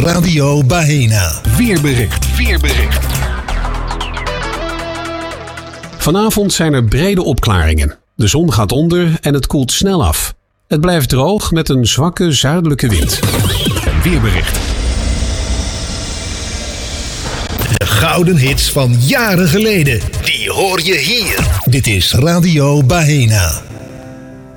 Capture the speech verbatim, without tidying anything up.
Radio Bahena. Weerbericht. Weerbericht. Vanavond zijn er brede opklaringen. De zon gaat onder en het koelt snel af. Het blijft droog met een zwakke zuidelijke wind. Weerbericht. De gouden hits van jaren geleden. Die hoor je hier. Dit is Radio Bahena.